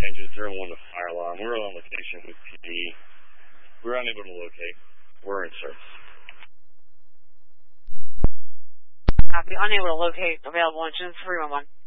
engine 0-1 to fire alarm. We're on location with PD. We're unable to locate. We're in service. Copy. Unable to locate available engines 311.